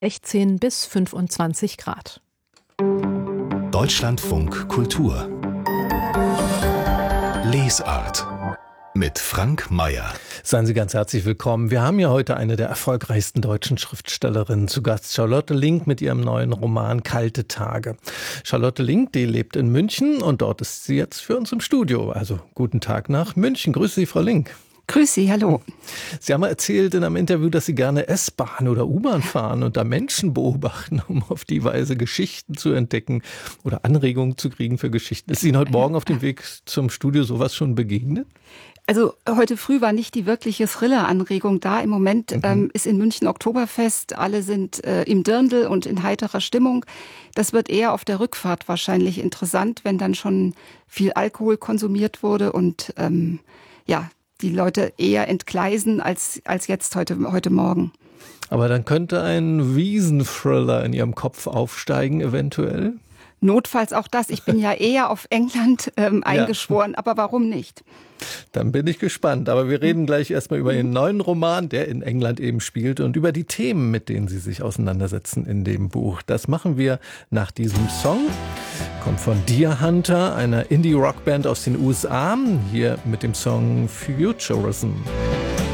16 bis 25 Grad. Deutschlandfunk Kultur Lesart mit Frank Mayer. Seien Sie ganz herzlich willkommen. Wir haben ja heute eine der erfolgreichsten deutschen Schriftstellerinnen zu Gast, Charlotte Link mit ihrem neuen Roman Kalte Tage. Charlotte Link, die lebt in München und dort ist sie jetzt für uns im Studio. Also guten Tag nach München. Grüße Sie, Frau Link. Grüß Sie, hallo. Sie haben erzählt in einem Interview, dass Sie gerne S-Bahn oder U-Bahn fahren und da Menschen beobachten, um auf die Weise Geschichten zu entdecken oder Anregungen zu kriegen für Geschichten. Ist Ihnen heute Morgen auf dem Weg zum Studio sowas schon begegnet? Also heute früh war nicht die wirkliche Thriller-Anregung da. Im Moment ist in München Oktoberfest, alle sind im Dirndl und in heiterer Stimmung. Das wird eher auf der Rückfahrt wahrscheinlich interessant, wenn dann schon viel Alkohol konsumiert wurde und die Leute eher entgleisen als jetzt heute Morgen. Aber dann könnte ein Wiesenthriller in Ihrem Kopf aufsteigen, eventuell? Notfalls auch das. Ich bin ja eher auf England eingeschworen, aber warum nicht? Dann bin ich gespannt. Aber wir reden gleich erstmal über Ihren neuen Roman, der in England eben spielt, und über die Themen, mit denen Sie sich auseinandersetzen in dem Buch. Das machen wir nach diesem Song. Kommt von Deer Hunter, einer Indie-Rock-Band aus den USA. Hier mit dem Song Futurism.